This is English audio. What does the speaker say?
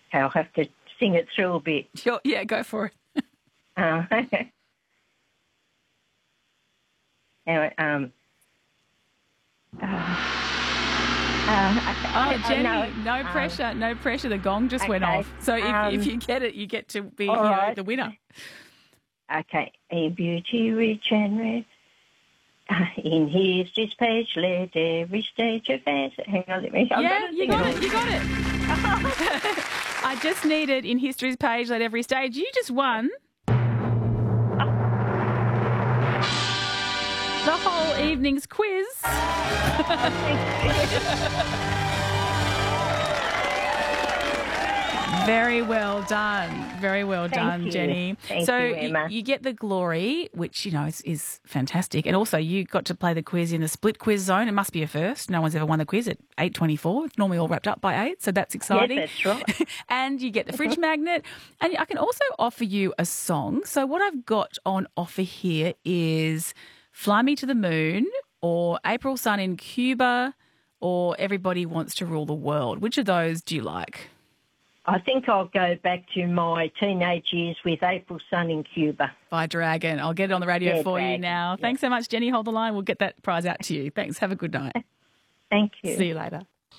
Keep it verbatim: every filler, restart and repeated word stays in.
Okay, I'll have to sing it through a bit. Sure, yeah, go for it. Uh, anyway, um, uh, uh, Oh, Jenny, no, no um, pressure, no pressure. The gong just went okay, off. So if, um, if you get it, you get to be you all know, right. the winner. Okay, a beauty rich and rare. Uh, in history's page, let every stage of fans. Hang on, let me. I'm Yeah, gonna you sing got all. it, you got it. I just needed in history's page at every stage. You just won the whole evening's quiz. Very well done. Very well Thank done, you. Jenny. Thank so you, Emma. you get the glory, which, you know, is, is fantastic. And also you got to play the quiz in the split quiz zone. It must be a first. No one's ever won the quiz at eight twenty-four. It's normally all wrapped up by eight, so that's exciting. Yes, that's right. And you get the fridge magnet. And I can also offer you a song. So what I've got on offer here is Fly Me to the Moon or April Sun in Cuba or Everybody Wants to Rule the World. Which of those do you like? I think I'll go back to my teenage years with April Sun in Cuba. By Dragon. I'll get it on the radio Yeah, for you Dragon. now. Yeah. Thanks so much, Jenny. Hold the line. We'll get that prize out to you. Thanks. Have a good night. Thank you. See you later.